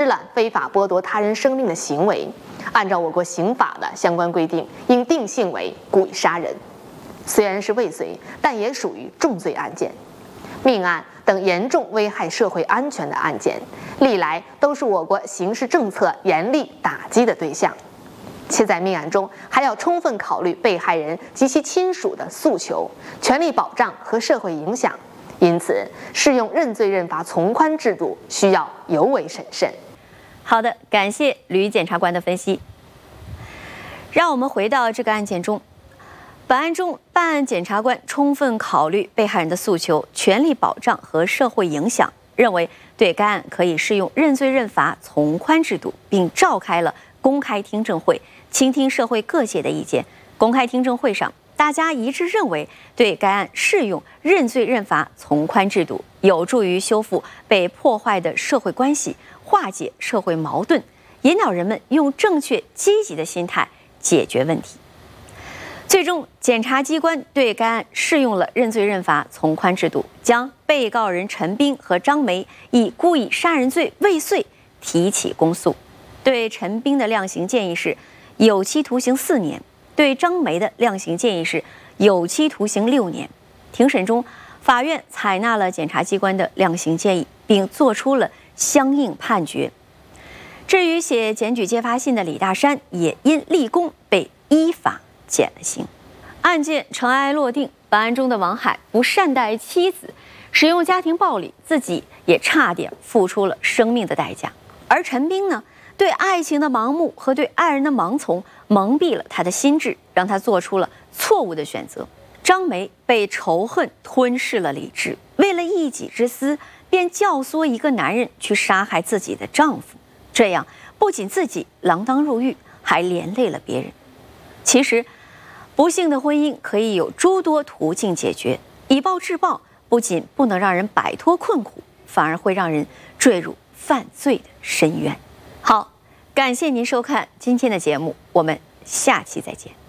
了非法剥夺他人生命的行为，按照我国刑法的相关规定，应定性为故意杀人。虽然是未遂，但也属于重罪案件。命案等严重危害社会安全的案件，历来都是我国刑事政策严厉打击的对象。且在命案中还要充分考虑被害人及其亲属的诉求、权利保障和社会影响，因此适用认罪认罚从宽制度需要尤为审慎。 好的，感谢吕检察官的分析。让我们回到这个案件中，本案中办案检察官充分考虑被害人的诉求、权利保障和社会影响，认为对该案可以适用认罪认罚从宽制度，并召开了公开听证会，倾听社会各界的意见。公开听证会上，大家一致认为对该案适用认罪认罚从宽制度，有助于修复被破坏的社会关系，化解社会矛盾，引导人们用正确积极的心态解决问题。最终，检察机关对该案适用了认罪认罚从宽制度，将被告人陈斌和张梅以故意杀人罪未遂提起公诉。对陈斌的量刑建议是有期徒刑4年，对张梅的量刑建议是有期徒刑6年。庭审中，法院采纳了检察机关的量刑建议，并作出了相应判决。至于写检举揭发信的李大山，也因立功被依法减了刑。案件尘埃落定，本案中的王海不善待妻子，使用家庭暴力，自己也差点付出了生命的代价。而陈斌呢，对爱情的盲目和对爱人的盲从蒙蔽了他的心智，让他做出了错误的选择。张梅被仇恨吞噬了理智，为了一己之私，便教唆一个男人去杀害自己的丈夫，这样不仅自己锒铛入狱，还连累了别人。其实，不幸的婚姻可以有诸多途径解决，以暴制暴不仅不能让人摆脱困苦，反而会让人坠入犯罪的深渊。好，感谢您收看今天的节目，我们下期再见。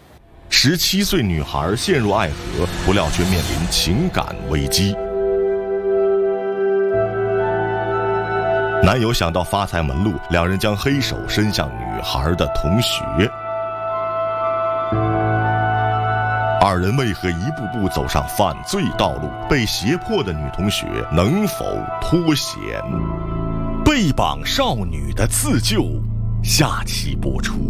17岁女孩陷入爱河，不料却面临情感危机。男友想到发财门路，两人将黑手伸向女孩的同学。二人为何一步步走上犯罪道路？被胁迫的女同学能否脱险？被绑少女的自救，下期播出。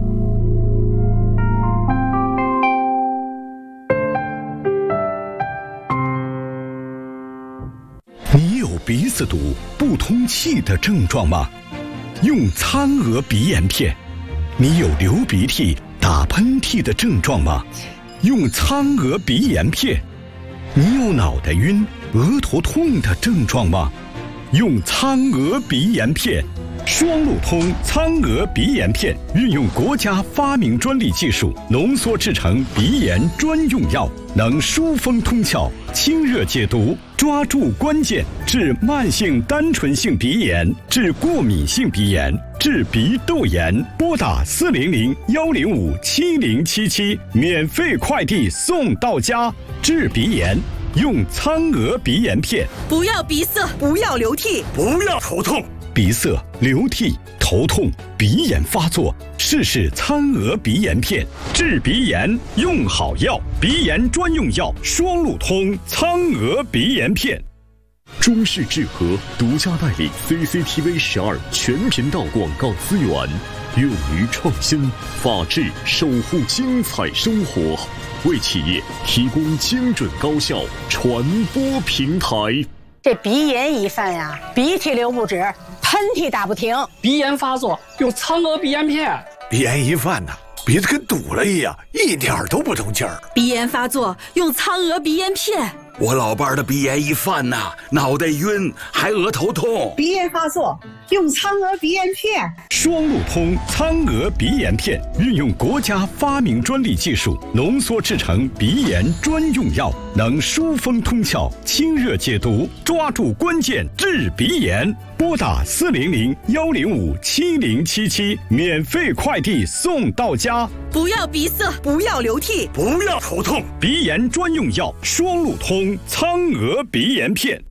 你有鼻子堵、不通气的症状吗？用苍娥鼻炎片。你有流鼻涕、打喷嚏的症状吗？用苍娥鼻炎片。你有脑袋晕、额头痛的症状吗？用苍娥鼻炎片。双路通苍娥鼻炎片运用国家发明专利技术浓缩制成鼻炎专用药，能疏风通窍、清热解毒，抓住关键，治慢性单纯性鼻炎，治过敏性鼻炎，治鼻窦炎。拨打400-105-7077，免费快递送到家。治鼻炎用苍娥鼻炎片。 不要鼻塞，不要流涕， 不要头痛。鼻塞、流涕、头痛、鼻炎发作，试试苍娥鼻炎片，治鼻炎用好药，鼻炎专用药，双路通苍娥鼻炎片。 中视智和独家代理 CCTV 12全频道广告资源，勇于创新，法治守护精彩生活，为企业提供精准高效传播平台。 这鼻炎一犯呀，鼻涕流不止，喷嚏打不停， 鼻炎发作用苍娥鼻炎片。 鼻炎一犯呢，鼻子跟堵了一样，一点都不通气儿。 鼻炎发作用苍娥鼻炎片。 我老伴儿的鼻炎一犯呐，脑袋晕，还额头痛。 鼻炎发作用苍娥鼻炎片。 双路通苍娥鼻炎片运用国家发明专利技术浓缩制成鼻炎专用药，能疏风通窍、清热解毒，抓住关键，治鼻炎。拨打400-105-7077，免费快递送到家。 不要鼻塞，不要流涕， 不要头痛， 鼻炎专用药，双路通苍娥鼻炎片。